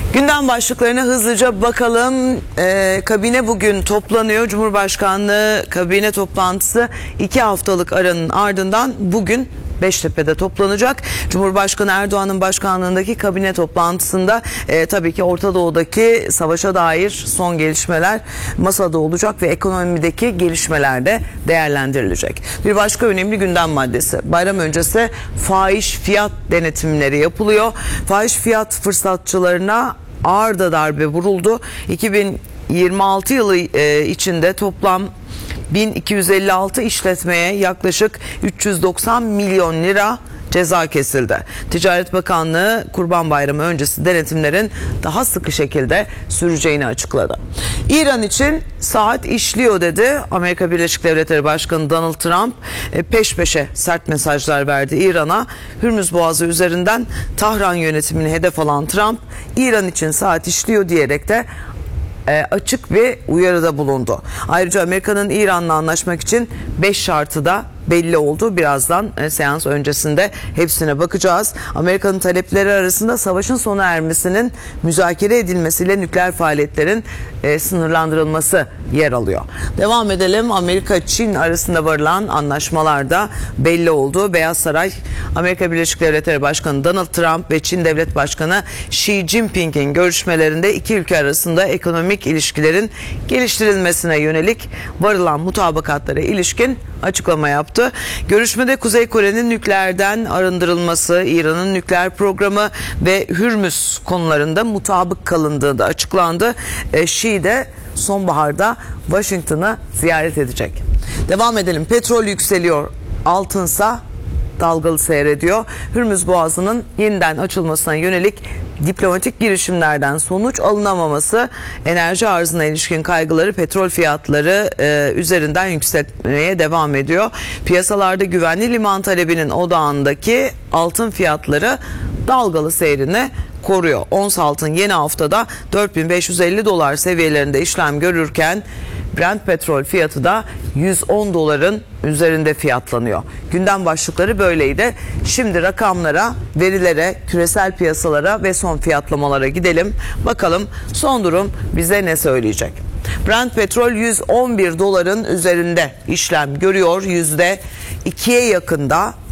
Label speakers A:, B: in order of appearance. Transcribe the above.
A: Gündem başlıklarına hızlıca bakalım. Kabine bugün toplanıyor. Cumhurbaşkanlığı kabine toplantısı 2 haftalık aranın ardından bugün Beştepe'de toplanacak. Cumhurbaşkanı Erdoğan'ın başkanlığındaki kabine toplantısında tabii ki Orta Doğu'daki savaşa dair son gelişmeler masada olacak ve ekonomideki gelişmeler de değerlendirilecek. Bir başka önemli gündem maddesi. Bayram öncesi fahiş fiyat denetimleri yapılıyor. Fahiş fiyat fırsatçılarına ağır da darbe vuruldu. 2026 yılı içinde toplam 1256 işletmeye yaklaşık 390 milyon lira ceza kesildi. Ticaret Bakanlığı Kurban Bayramı öncesi denetimlerin daha sıkı şekilde süreceğini açıkladı. İran için saat işliyor dedi. Amerika Birleşik Devletleri Başkanı Donald Trump peş peşe sert mesajlar verdi İran'a. Hürmüz Boğazı üzerinden Tahran yönetimini hedef alan Trump, İran için saat işliyor diyerek de açık bir uyarıda bulundu. Ayrıca Amerika'nın İran'la anlaşmak için 5 şartı da belli oldu. Birazdan seans öncesinde hepsine bakacağız. Amerika'nın talepleri arasında savaşın sona ermesinin müzakere edilmesiyle nükleer faaliyetlerin sınırlandırılması yer alıyor. Devam edelim. Amerika-Çin arasında varılan anlaşmalarda belli oldu. Beyaz Saray, Amerika Birleşik Devletleri Başkanı Donald Trump ve Çin Devlet Başkanı Xi Jinping'in görüşmelerinde iki ülke arasında ekonomik ilişkilerin geliştirilmesine yönelik varılan mutabakatlara ilişkin açıklama yaptı. Görüşmede Kuzey Kore'nin nükleerden arındırılması, İran'ın nükleer programı ve Hürmüz konularında mutabık kalındığı da açıklandı. Xi de sonbaharda Washington'ı ziyaret edecek. Devam edelim. Petrol yükseliyor, altınsa dalgalı seyrediyor. Hürmüz Boğazı'nın yeniden açılmasına yönelik diplomatik girişimlerden sonuç alınamaması enerji arzına ilişkin kaygıları petrol fiyatları üzerinden yükselmeye devam ediyor. Piyasalarda güvenli liman talebinin odağındaki altın fiyatları dalgalı seyrini koruyor. Ons altın yeni haftada 4550 dolar seviyelerinde işlem görürken Brent petrol fiyatı da 110 doların üzerinde fiyatlanıyor. Gündem başlıkları böyleydi. Şimdi rakamlara, verilere, küresel piyasalara ve son fiyatlamalara gidelim. Bakalım son durum bize ne söyleyecek? Brent petrol 111 doların üzerinde işlem görüyor. %2'ye yakında